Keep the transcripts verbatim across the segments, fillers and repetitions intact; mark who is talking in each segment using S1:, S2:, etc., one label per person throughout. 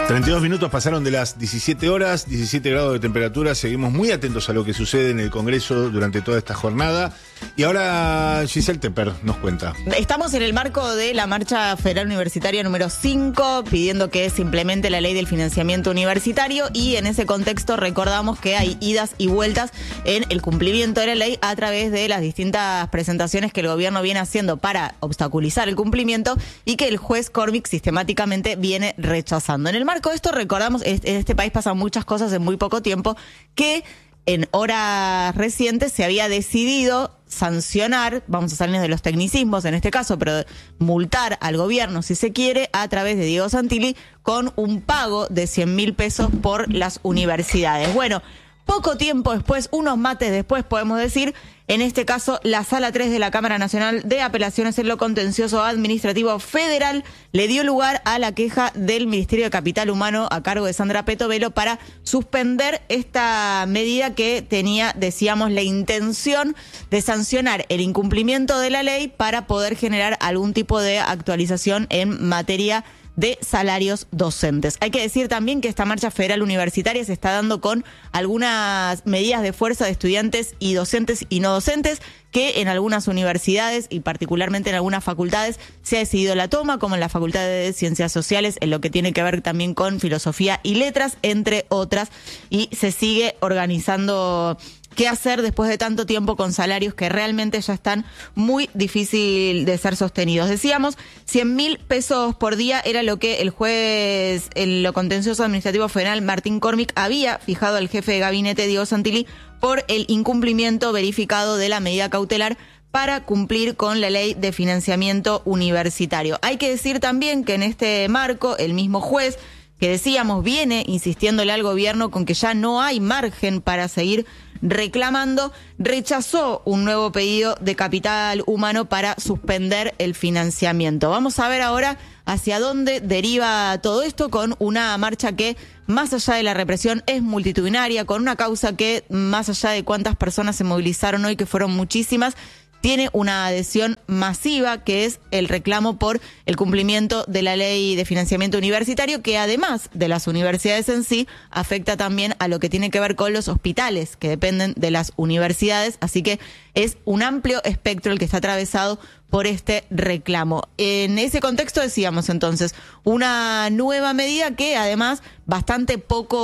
S1: treinta y dos minutos pasaron de las diecisiete horas, diecisiete grados de temperatura. Seguimos muy atentos a lo que sucede en el Congreso durante toda esta jornada. Y ahora Giselle Tepper nos cuenta.
S2: Estamos en el marco de la Marcha Federal Universitaria número cinco, pidiendo que se implemente la ley del financiamiento universitario, y en ese contexto recordamos que hay idas y vueltas en el cumplimiento de la ley a través de las distintas presentaciones que el gobierno viene haciendo para obstaculizar el cumplimiento y que el juez Cormick sistemáticamente viene rechazando. En el marco de esto recordamos, en este país pasan muchas cosas en muy poco tiempo, que en horas recientes se había decidido sancionar, vamos a salirnos de los tecnicismos en este caso, pero multar al gobierno, si se quiere, a través de Diego Santilli con un pago de cien mil pesos por las universidades. Bueno, poco tiempo después, unos mates después, podemos decir, en este caso, la Sala tres de la Cámara Nacional de Apelaciones en lo Contencioso Administrativo Federal le dio lugar a la queja del Ministerio de Capital Humano a cargo de Sandra Petovelo para suspender esta medida que tenía, decíamos, la intención de sancionar el incumplimiento de la ley para poder generar algún tipo de actualización en materia de salarios docentes. Hay que decir también que esta marcha federal universitaria se está dando con algunas medidas de fuerza de estudiantes y docentes y no docentes, que en algunas universidades y particularmente en algunas facultades se ha decidido la toma, como en la Facultad de Ciencias Sociales, en lo que tiene que ver también con Filosofía y Letras, entre otras, y se sigue organizando qué hacer después de tanto tiempo con salarios que realmente ya están muy difícil de ser sostenidos. Decíamos, cien mil pesos por día era lo que el juez en lo Contencioso Administrativo Federal, Martín Cormick, había fijado al jefe de gabinete, Diego Santilli, por el incumplimiento verificado de la medida cautelar para cumplir con la ley de financiamiento universitario. Hay que decir también que en este marco, el mismo juez, que decíamos viene insistiéndole al gobierno con que ya no hay margen para seguir reclamando, rechazó un nuevo pedido de Capital Humano para suspender el financiamiento. Vamos a ver ahora hacia dónde deriva todo esto, con una marcha que, más allá de la represión, es multitudinaria, con una causa que, más allá de cuántas personas se movilizaron hoy, que fueron muchísimas, tiene una adhesión masiva, que es el reclamo por el cumplimiento de la ley de financiamiento universitario, que además de las universidades en sí, afecta también a lo que tiene que ver con los hospitales que dependen de las universidades, así que es un amplio espectro el que está atravesado por este reclamo. En ese contexto decíamos entonces, una nueva medida que además bastante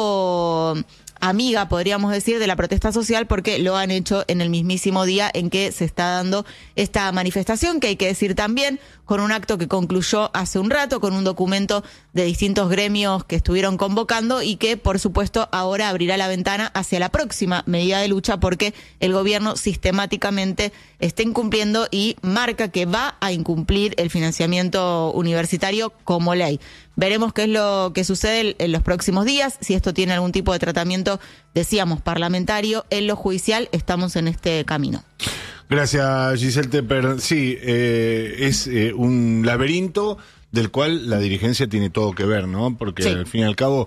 S2: poco amiga, podríamos decir, de la protesta social, porque lo han hecho en el mismísimo día en que se está dando esta manifestación, que hay que decir también, con un acto que concluyó hace un rato, con un documento de distintos gremios que estuvieron convocando y que, por supuesto, ahora abrirá la ventana hacia la próxima medida de lucha, porque el gobierno sistemáticamente está incumpliendo y marca que va a incumplir el financiamiento universitario como ley. Veremos qué es lo que sucede en los próximos días, si esto tiene algún tipo de tratamiento, decíamos, parlamentario. En lo judicial estamos en este camino.
S1: Gracias, Giselle Tepper. Sí, eh, es eh, un laberinto del cual la dirigencia tiene todo que ver, ¿no? Porque sí, al fin y al cabo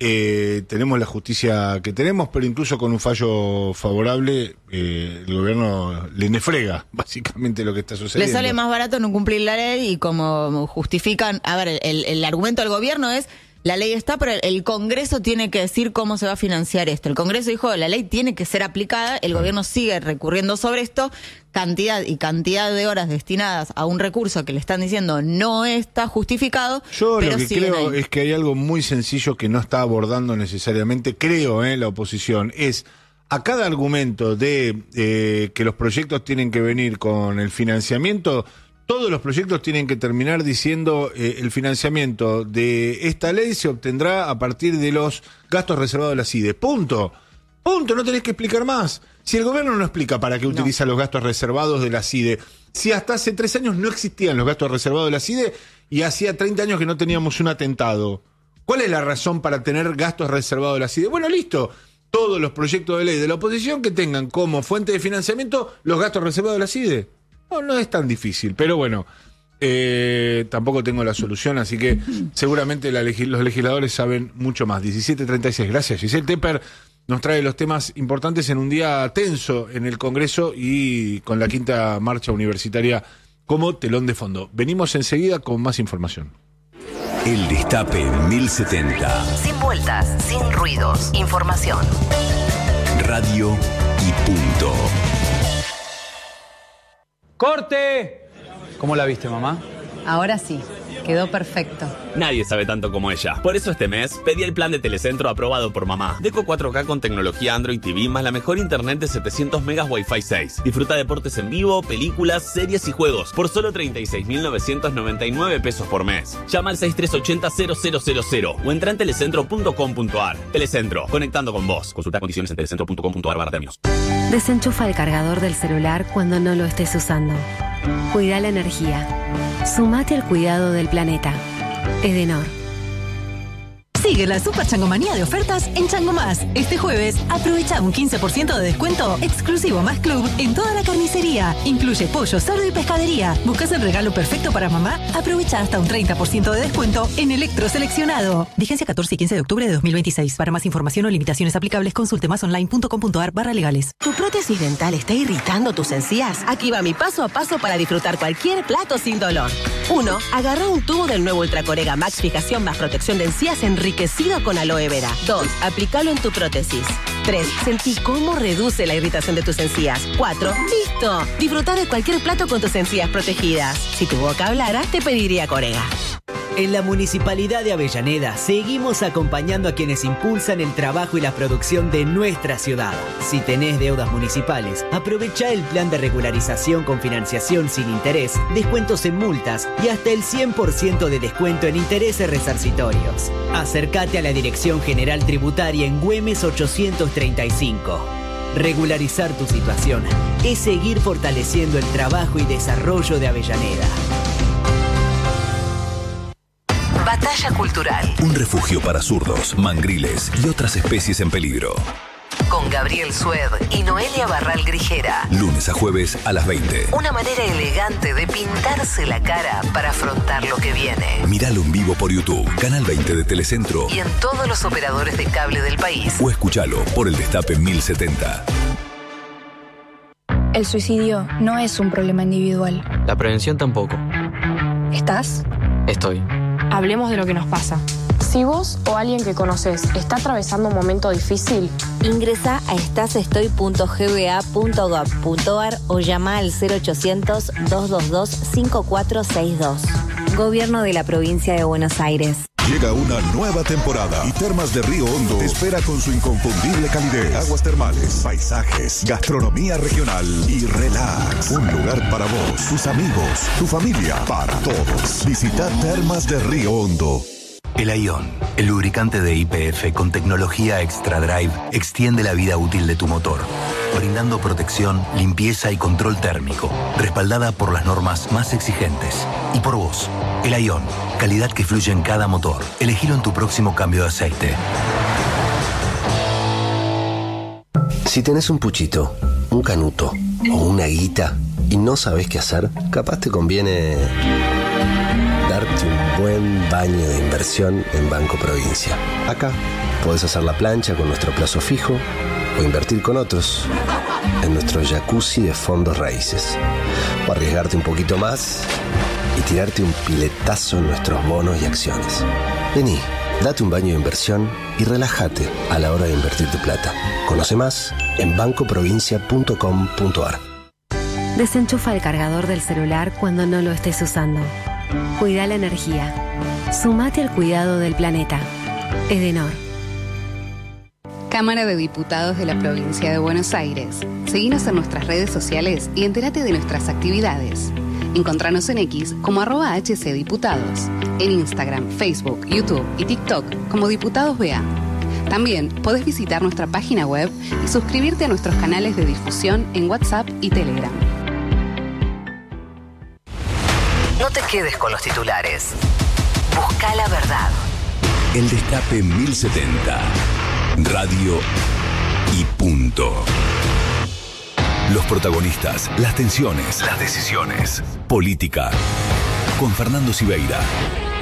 S1: eh, tenemos la justicia que tenemos, pero incluso con un fallo favorable, eh, el gobierno le nefrega básicamente lo que está sucediendo.
S2: Le sale más barato no cumplir la ley, y como justifican, a ver, el, el argumento del gobierno es: la ley está, pero el Congreso tiene que decir cómo se va a financiar esto. El Congreso dijo, la ley tiene que ser aplicada, el gobierno sigue recurriendo sobre esto, cantidad y cantidad de horas destinadas a un recurso que le están diciendo no está justificado.
S1: Yo
S2: pero
S1: lo que creo ahí. es que hay algo muy sencillo que no está abordando necesariamente, creo, eh, la oposición, es a cada argumento de eh, que los proyectos tienen que venir con el financiamiento. Todos los proyectos tienen que terminar diciendo eh, el financiamiento de esta ley se obtendrá a partir de los gastos reservados de la C I D E. Punto. Punto. No tenés que explicar más. Si el gobierno no explica para qué utiliza no. los gastos reservados de la C I D E, si hasta hace tres años no existían los gastos reservados de la C I D E y hacía treinta años que no teníamos un atentado, ¿cuál es la razón para tener gastos reservados de la C I D E? Bueno, listo. Todos los proyectos de ley de la oposición que tengan como fuente de financiamiento los gastos reservados de la C I D E. No, no es tan difícil, pero bueno, eh, tampoco tengo la solución, así que seguramente la legis- los legisladores saben mucho más. diecisiete treinta y seis, gracias. Giselle Tepper nos trae los temas importantes en un día tenso en el Congreso y con la quinta marcha universitaria como telón de fondo. Venimos enseguida con más información.
S3: El Destape mil setenta.
S4: Sin vueltas, sin ruidos. Información.
S3: Radio y punto.
S5: ¡Corte! ¿Cómo la viste, mamá?
S6: Ahora sí, quedó perfecto.
S7: Nadie sabe tanto como ella. Por eso este mes pedí el plan de Telecentro aprobado por mamá. Deco cuatro K con tecnología Android T V más la mejor internet de setecientos megas Wi-Fi seis. Disfruta deportes en vivo, películas, series y juegos por solo treinta y seis mil novecientos noventa y nueve pesos por mes. Llama al seis tres ocho cero cero cero cero cero o entra en telecentro punto com punto a r. Telecentro, conectando con vos. Consulta condiciones en telecentro punto com punto a r barra términos.
S8: Desenchufa el cargador del celular cuando no lo estés usando. Cuida la energía. Sumate al cuidado del planeta. Edenor.
S9: Sigue la super changomanía de ofertas en Chango Más. Este jueves, aprovecha un quince por ciento de descuento exclusivo más club en toda la carnicería. Incluye pollo, cerdo y pescadería. ¿Buscas el regalo perfecto para mamá? Aprovecha hasta un treinta por ciento de descuento en electro seleccionado. Vigencia catorce y quince de octubre de dos mil veintiséis. Para más información o limitaciones aplicables, consulte más online punto com punto a r barra legales.
S4: ¿Tu prótesis dental está irritando tus encías? Aquí va mi paso a paso para disfrutar cualquier plato sin dolor. uno. Agarra un tubo del nuevo Ultracorega Max Fijación más protección de encías enriquecido con aloe vera. dos. Aplícalo en tu prótesis. tres. Sentí cómo reduce la irritación de tus encías. cuatro. ¡Listo! Disfruta de cualquier plato con tus encías protegidas. Si tu boca hablara, te pediría Corega.
S10: En la Municipalidad de Avellaneda seguimos acompañando a quienes impulsan el trabajo y la producción de nuestra ciudad. Si tenés deudas municipales, aprovecha el plan de regularización con financiación sin interés, descuentos en multas y hasta el cien por ciento de descuento en intereses resarcitorios. Acércate a la Dirección General Tributaria en Güemes ochocientos treinta y cinco. Regularizar tu situación es seguir fortaleciendo el trabajo y desarrollo de Avellaneda.
S4: Batalla Cultural.
S3: Un refugio para zurdos, mangriles y otras especies en peligro.
S4: Con Gabriel Sued y Noelia Barral Grijera.
S3: Lunes a jueves a las veinte.
S4: Una manera elegante de pintarse la cara para afrontar lo que viene.
S3: Míralo en vivo por YouTube, Canal veinte de Telecentro.
S4: Y en todos los operadores de cable del país.
S3: O escúchalo por el Destape mil setenta.
S11: El suicidio no es un problema individual.
S12: La prevención tampoco.
S11: ¿Estás?
S12: Estoy.
S11: Hablemos de lo que nos pasa. Si vos o alguien que conoces está atravesando un momento difícil,
S13: ingresa a estasestoy punto g b a punto gov punto a r o llama al cero ochocientos, dos dos dos, cinco cuatro seis dos. Gobierno de la Provincia de Buenos Aires.
S14: Llega una nueva temporada y Termas de Río Hondo te espera con su inconfundible calidez, aguas termales, paisajes, gastronomía regional y relax. Un lugar para vos, tus amigos, tu familia, para todos. Visita Termas de Río Hondo.
S3: El Aion, el lubricante de Y P F con tecnología Extra Drive, extiende la vida útil de tu motor, brindando protección, limpieza y control térmico, respaldada por las normas más exigentes. Y por vos, el Aion, calidad que fluye en cada motor. Elegilo en tu próximo cambio de aceite.
S15: Si tenés un puchito, un canuto o una guita y no sabés qué hacer, capaz te conviene darte un buen baño de inversión en Banco Provincia. Acá podés hacer la plancha con nuestro plazo fijo o invertir con otros en nuestro jacuzzi de fondos raíces. O arriesgarte un poquito más y tirarte un piletazo en nuestros bonos y acciones. Vení, date un baño de inversión y relájate a la hora de invertir tu plata. Conoce más en banco provincia punto com punto a r.
S8: Desenchufa el cargador del celular cuando no lo estés usando. Cuida la energía. Sumate al cuidado del planeta. Edenor.
S16: Cámara de Diputados de la Provincia de Buenos Aires. Seguinos en nuestras redes sociales y entérate de nuestras actividades. Encontranos en X como arroba hcdiputados. En Instagram, Facebook, YouTube y TikTok como Diputados B A. También podés visitar nuestra página web y suscribirte a nuestros canales de difusión en WhatsApp y Telegram.
S4: No te quedes con los titulares. Busca la verdad.
S3: El Destape mil setenta. Radio y punto. Los protagonistas, las tensiones, las decisiones. Política. Con Fernando Siveira.